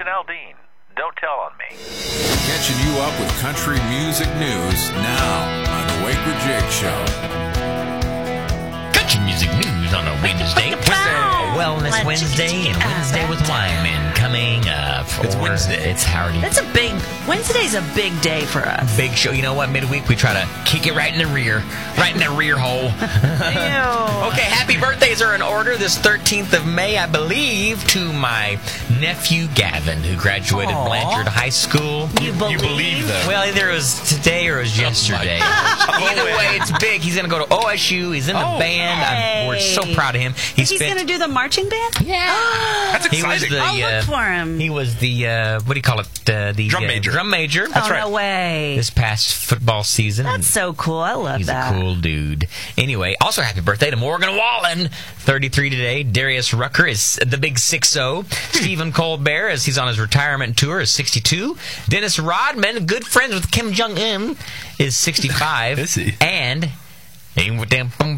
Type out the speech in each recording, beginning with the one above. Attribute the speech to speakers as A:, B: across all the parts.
A: Aldean. Don't tell on me.
B: Catching you up with country music news now on the Wake with Jake Show.
C: Country music news on a Wednesday. Wellness Wednesday and Wednesday with Wyman coming up.
D: It's Wednesday.
C: It's Howdy.
E: Wednesday's a big day for us.
C: Big show. You know what? Midweek we try to kick it right in the rear hole.
E: Ew.
C: Okay, happy birthdays are in order this 13th of May, I believe, to my nephew Gavin, who graduated Blanchard High School.
E: You believe
D: that?
C: Well, either it was today or it was yesterday. Either way, it's big. He's going to go to OSU. He's in the band. We're so proud of him.
E: He's going to do the marching band?
C: Yeah.
D: That's exciting.
E: I'll look for him.
C: He was the, what do you call it? The
D: Drum major.
C: Drum major.
E: That's right. No way.
C: This past football season.
E: That's so cool. I love that.
C: He's a cool dude. Anyway, also happy birthday to Morgan Wallen, 33 today. Darius Rucker is the big 6-0. Stephen Colbert, as he's on his retirement tour, is 62. Dennis Rodman, good friends with Kim Jong-un, is 65.
D: Is he?
C: And... Ain't no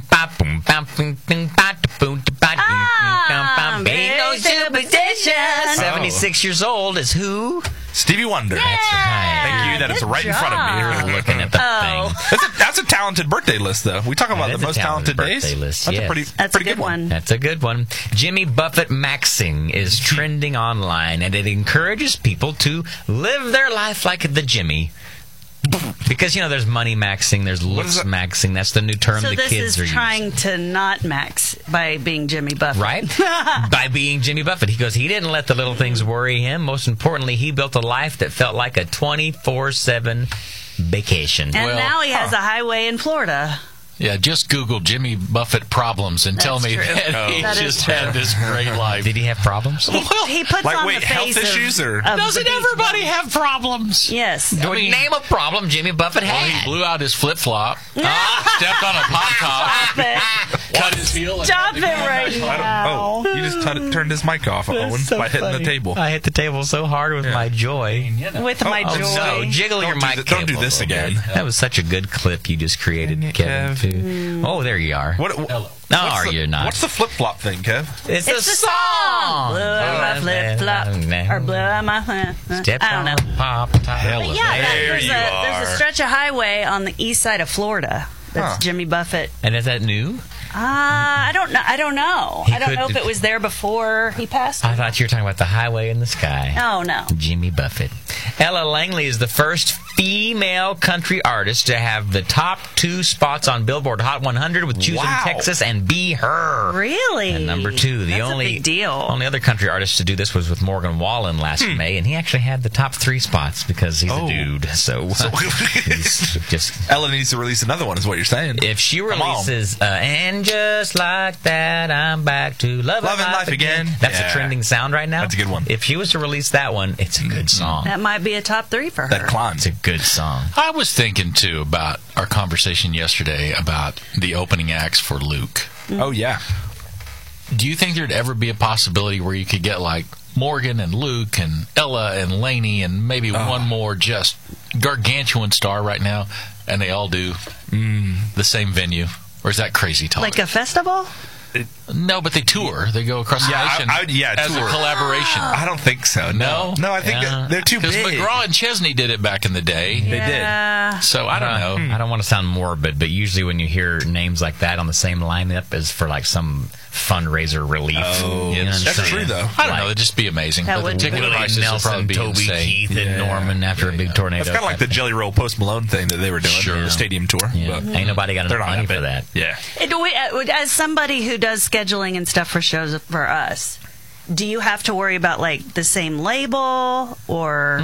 C: superstition. 76 years old is who?
D: Stevie Wonder.
E: Yeah.
C: That's right.
D: Thank you. That is right in front of me.
C: You're looking at the thing.
D: That's a talented birthday list, though. We talk about
C: That
D: the
C: is
D: most
C: a talented
D: talented days.
C: birthday list,
D: That's
C: yes.
D: a pretty good one.
C: That's a good one. Jimmy Buffett maxing is trending online, and it encourages people to live their life like the Jimmy. Because, you know, there's money maxing, there's looks maxing. That's the new term the kids are
E: using. So this is trying to not max by being Jimmy Buffett.
C: Right? By being Jimmy Buffett. He goes, he didn't let the little things worry him. Most importantly, he built a life that felt like a 24/7 vacation.
E: And now he has a highway in Florida.
F: Yeah, just Google Jimmy Buffett problems and tell me
E: true.
F: that he
E: That is
F: just
E: true.
F: had this great life.
C: Did he have problems?
E: He puts
D: Like,
E: on
D: wait,
E: the
D: health
E: face
D: issues
E: of,
D: or-
E: of
F: Doesn't
E: the beach
F: everybody
E: bum.
F: have problems?
E: Yes.
C: Name a problem Jimmy Buffett
F: Well,
C: had.
F: he blew out his flip-flop, stepped on a pop top, cut his heel.
E: Stop it right now.
D: You just turned his mic off, Owen, by hitting the table.
C: I hit the table so hard with my joy.
E: With my joy.
C: No, jiggle your mic.
D: Don't do
C: cable
D: this
C: a little
D: again.
C: bit. That was such a good clip you just created, Kevin. Too. Oh, there you are. No, are you not?
D: What's the flip-flop thing, Kev?
C: It's
E: the
C: a song.
E: Blew out my flip-flop. Or blew out my flip-flop.
C: Step
E: I don't know.
C: on pop top.
E: But yeah,
D: There you
E: there's a
D: are.
E: stretch of highway on the east side of Florida that's Jimmy Buffett.
C: And is that new?
E: I don't know. I don't know
C: could-
E: if it was there before he passed.
C: I thought you were talking about the highway in the sky.
E: Oh, no.
C: Jimmy Buffett. Ella Langley is the first female country artist to have the top 2 spots on Billboard Hot 100 with Choosing Texas and Be Her.
E: Really?
C: And number 2. The
E: That's
C: only
E: a big deal.
C: only other country artist to do this was with Morgan Wallen last May, and he actually had the top 3 spots because he's a dude. So he's just...
D: Ella needs to release another one, is what you're saying.
C: If she releases And Just Like That, I'm Back to Love and Life Again. That's a trending sound right now.
D: That's a good one.
C: If she was to release that one, it's a good song.
E: That might be a top 3 for her.
D: That climbs.
C: It's a good song.
F: I was thinking, too, about our conversation yesterday about the opening acts for Luke.
D: Oh, yeah.
F: Do you think there'd ever be a possibility where you could get, like, Morgan and Luke and Ella and Lainey and maybe one more just gargantuan star right now, and they all do the same venue? Or is that crazy talk?
E: Like a festival?
F: No, but they tour. They go across the nation as
D: tour.
F: a collaboration.
D: I don't think so. No, I think they're too big.
F: Because McGraw and Chesney did it back in the day.
D: They
E: did.
F: So I don't know.
C: I don't want to sound morbid, but usually when you hear names like that on the same lineup as for like some fundraiser relief.
D: Oh,
C: you know what I'm
D: that's
C: saying?
D: true, though.
F: I don't know. It'd just be amazing.
E: That
F: But the
E: would
F: ticket
E: be.
F: prices will
C: Nelson,
F: probably be
C: Toby
F: insane.
C: Keith, and Norman after a big tornado.
D: It's kind of like the Jelly Roll Post Malone thing that they were doing, the stadium tour.
C: Yeah.
D: But
C: Ain't nobody got
D: they're
C: enough
D: not
C: money
D: that
C: for that.
D: Yeah.
E: As somebody who does scheduling and stuff for shows for us, do you have to worry about like the same label or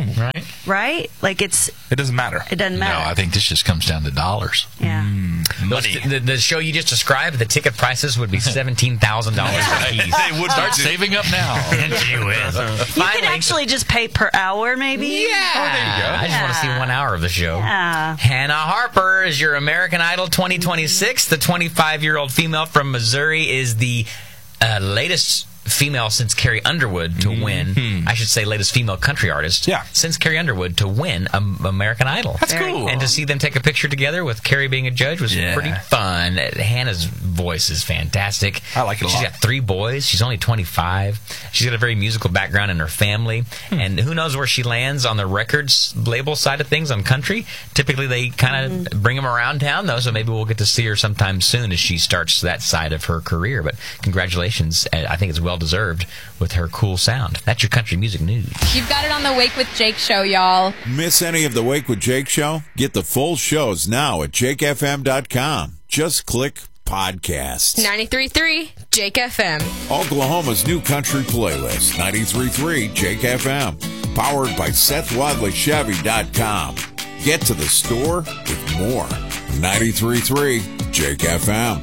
E: right? Like
D: It doesn't matter.
E: it doesn't
F: No,
E: matter.
F: I think this just comes down to dollars.
E: Yeah.
D: Money.
C: The show you just described, the ticket prices would be $17,000 a piece.
D: They would
F: Start saving up now.
E: You could actually just pay per hour, maybe.
C: Yeah.
D: there you go.
C: I just want to see 1 hour of the show.
E: Yeah.
C: Hannah Harper is your American Idol 2026. The 25-year-old female from Missouri is the latest female since Carrie Underwood to win. I should say latest female country artist.
D: Yeah.
C: Since Carrie Underwood to win American Idol.
D: That's cool.
C: And to see them take a picture together with Carrie being a judge was pretty fun. Hannah's voice is fantastic.
D: I like it a lot.
C: She's got 3 boys. She's only 25. She's got a very musical background in her family. And who knows where she lands on the records label side of things on country. Typically they kind of bring them around town, though, so maybe we'll get to see her sometime soon as she starts that side of her career. But congratulations. I think it's well-deserved with her cool sound. That's your country music news.
G: You've got it on the Wake with Jake show, y'all.
B: Miss any of the Wake with Jake show? Get the full shows now at jakefm.com. Just click podcasts.
G: 93.3 Jake FM.
B: Oklahoma's new country playlist, 93.3 Jake FM. Powered by SethWadleyChevy.com. Get to the store with more. 93.3 Jake FM.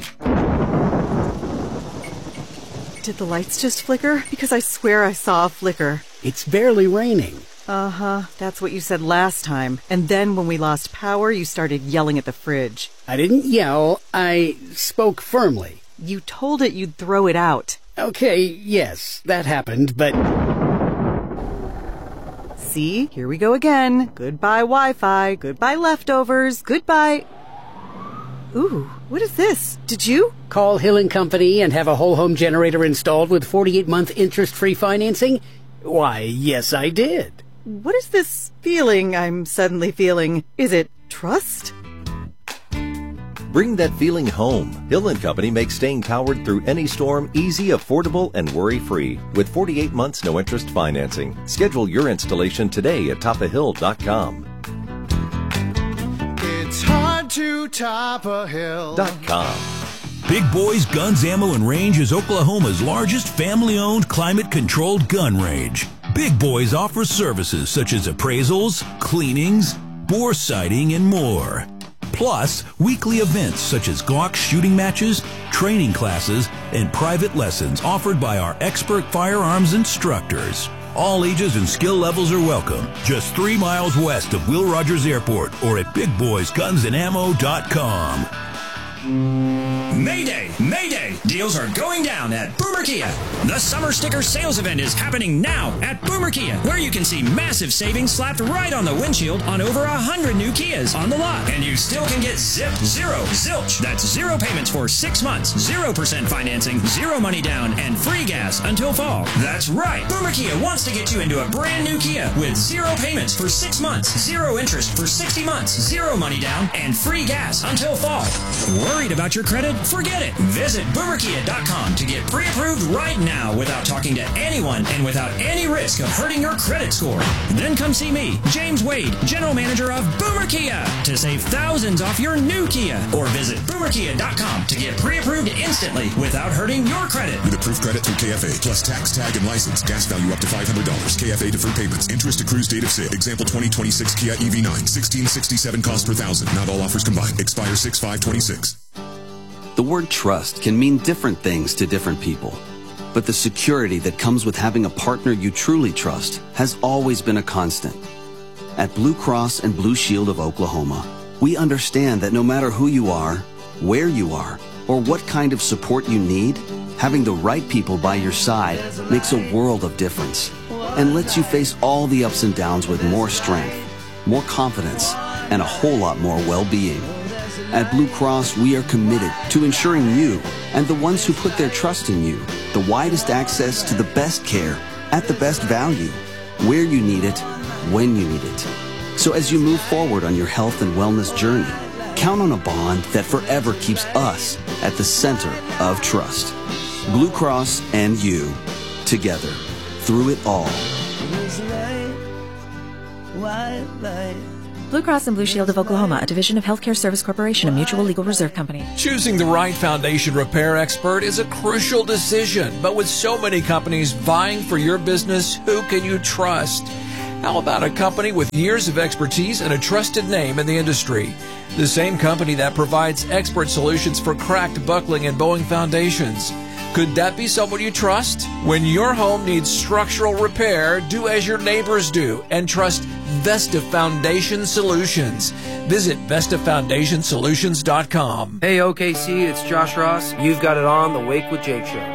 H: Did the lights just flicker? Because I swear I saw a flicker.
I: It's barely raining.
H: Uh-huh. That's what you said last time. And then when we lost power, you started yelling at the fridge.
I: I didn't yell. I spoke firmly.
H: You told it you'd throw it out.
I: Okay, yes, that happened, but...
H: See? Here we go again. Goodbye Wi-Fi. Goodbye leftovers. Goodbye... Ooh, what is this? Did you?
I: Call Hill & Company and have a whole home generator installed with 48-month interest-free financing? Why, yes, I did.
H: What is this feeling I'm suddenly feeling? Is it trust?
J: Bring that feeling home. Hill & Company makes staying powered through any storm easy, affordable, and worry-free with 48 months no-interest financing. Schedule your installation today at topahill.com.
K: It's hard to top a hill.com.
L: Big Boys Guns, Ammo, and Range is Oklahoma's largest family-owned, climate-controlled gun range. Big Boys offers services such as appraisals, cleanings, bore sighting, and more. Plus, weekly events such as Glock shooting matches, training classes, and private lessons offered by our expert firearms instructors. All ages and skill levels are welcome. Just 3 miles west of Will Rogers Airport or at BigBoysGunsAndAmmo.com.
M: Mayday! Mayday! Deals are going down at Boomer Kia. The summer sticker sales event is happening now at Boomer Kia, where you can see massive savings slapped right on the windshield on over 100 new Kias on the lot. And you still can get zilch. That's 0 payments for 6 months, 0% financing, 0 money down, and free gas until fall. That's right. Boomer Kia wants to get you into a brand new Kia with 0 payments for 6 months, 0 interest for 60 months, 0 money down, and free gas until fall. Worried about your credit? Forget it. Visit BoomerKia.com to get pre-approved right now without talking to anyone and without any risk of hurting your credit score. Then come see me, James Wade, General Manager of Boomer Kia, to save thousands off your new Kia. Or visit BoomerKia.com to get pre-approved instantly without hurting your credit.
N: With approved credit through KFA, plus tax, tag, and license. Gas value up to $500. KFA deferred payments. Interest accrues date of sale. Example 2026 Kia EV9. $1,667 cost per thousand. Not all offers combined. Expire 6/5/26.
O: The word trust can mean different things to different people, but the security that comes with having a partner you truly trust has always been a constant. At Blue Cross and Blue Shield of Oklahoma, we understand that no matter who you are, where you are, or what kind of support you need, having the right people by your side makes a world of difference and lets you face all the ups and downs with more strength, more confidence, and a whole lot more well-being. At Blue Cross, we are committed to ensuring you and the ones who put their trust in you the widest access to the best care at the best value, where you need it, when you need it. So as you move forward on your health and wellness journey, count on a bond that forever keeps us at the center of trust. Blue Cross and you, together, through it all.
P: Blue Cross and Blue Shield of Oklahoma, a division of Healthcare Service Corporation, a mutual legal reserve company.
Q: Choosing the right foundation repair expert is a crucial decision, but with so many companies vying for your business, who can you trust? How about a company with years of expertise and a trusted name in the industry? The same company that provides expert solutions for cracked, buckling, and bowing foundations. Could that be someone you trust? When your home needs structural repair, do as your neighbors do and trust Vesta Foundation Solutions. Visit VestaFoundationSolutions.com.
R: Hey OKC, it's Josh Ross. You've got it on the Wake with Jake show.